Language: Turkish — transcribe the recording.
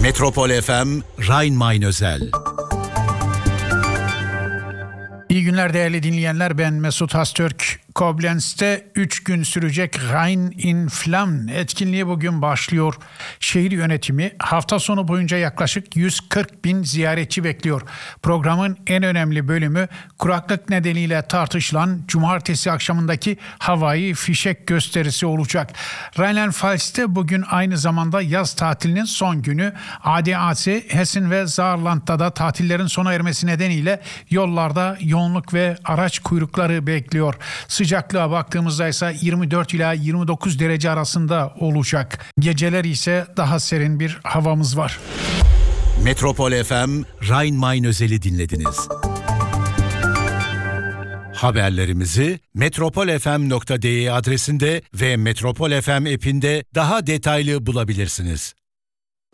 Metropol FM Rhein-Main özel. İyi günler değerli dinleyenler, ben Mesut Hastürk. Koblenz'te 3 gün sürecek Rhein in Flammen etkinliği bugün başlıyor. Şehir yönetimi hafta sonu boyunca yaklaşık 140 bin ziyaretçi bekliyor. Programın en önemli bölümü kuraklık nedeniyle tartışılan cumartesi akşamındaki havai fişek gösterisi olacak. Rheinland-Pfalz'te bugün aynı zamanda yaz tatilinin son günü. ADAC, Hessen ve Saarland'da da tatillerin sona ermesi nedeniyle yollarda yoğunluk ve araç kuyrukları bekliyor. Sıcaklığa baktığımızda ise 24 ila 29 derece arasında olacak. Geceler ise daha serin bir havamız var. Metropol FM Rhein-Main özeli dinlediniz. Haberlerimizi metropolfm.de adresinde ve Metropol FM app'inde daha detaylı bulabilirsiniz.